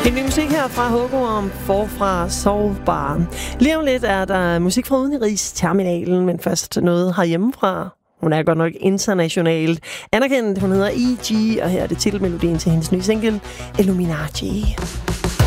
En ny musik her fra Hugo om Forfra Soulbar. Lige om lidt er der musik fra Udenrigsterminalen, men først noget herhjemmefra. Hun er godt nok internationalt anerkendt. Hun hedder E.G., og her er det titelmelodien til hendes nye single, Illuminati.